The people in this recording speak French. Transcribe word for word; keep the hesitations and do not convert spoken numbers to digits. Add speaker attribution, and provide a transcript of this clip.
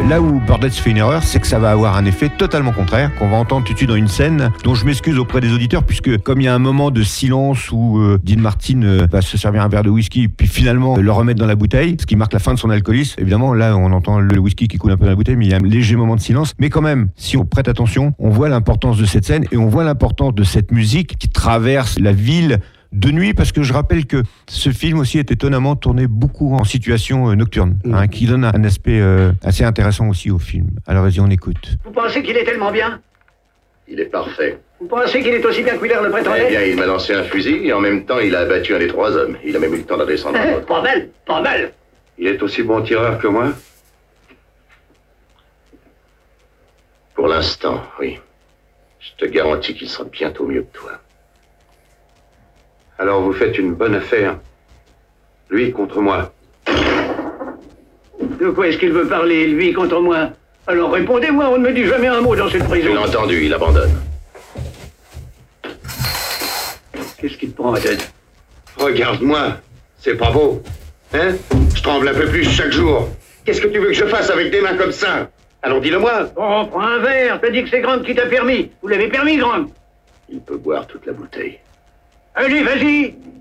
Speaker 1: Là où Birdette fait une erreur, c'est que ça va avoir un effet totalement contraire, qu'on va entendre tout de suite dans une scène dont je m'excuse auprès des auditeurs, puisque comme il y a un moment de silence où euh, Dean Martin euh, va se servir un verre de whisky, puis finalement euh, le remettre dans la bouteille, ce qui marque la fin de son alcoolisme. Évidemment, là, on entend le whisky qui coule un peu dans la bouteille, mais il y a un léger moment de silence. Mais quand même, si on prête attention, on voit l'importance de cette scène et on voit l'importance de cette musique qui traverse la ville de nuit, parce que je rappelle que ce film aussi est étonnamment tourné beaucoup en situation euh, nocturne, mmh. hein, qui donne un aspect euh, assez intéressant aussi au film. Alors vas-y, on écoute.
Speaker 2: Vous pensez qu'il est tellement bien?
Speaker 3: Il est parfait.
Speaker 2: Vous pensez qu'il est aussi bien que Wheeler le prétendait?
Speaker 3: Eh bien, il m'a lancé un fusil et en même temps, il a abattu un des trois hommes. Il a même eu le temps de descendre.
Speaker 2: Eh, pas mal, pas mal.
Speaker 3: Il est aussi bon tireur que moi? Pour l'instant, oui. Je te garantis qu'il sera bientôt mieux que toi.
Speaker 4: Alors vous faites une bonne affaire. Lui contre moi.
Speaker 2: De quoi est-ce qu'il veut parler, lui contre moi? Alors répondez-moi, on ne me dit jamais un mot dans cette prison.
Speaker 3: Je l'ai entendu, il abandonne.
Speaker 2: Qu'est-ce qu'il te prend à tête?
Speaker 4: Regarde-moi, c'est pas beau. Hein? Je tremble un peu plus chaque jour. Qu'est-ce que tu veux que je fasse avec des mains comme ça? Alors dis-le-moi.
Speaker 2: Bon, prends un verre, t'as dit que c'est Grant qui t'a permis. Vous l'avez permis, Grant?
Speaker 3: Il peut boire toute la bouteille.
Speaker 2: Allez, vas-y.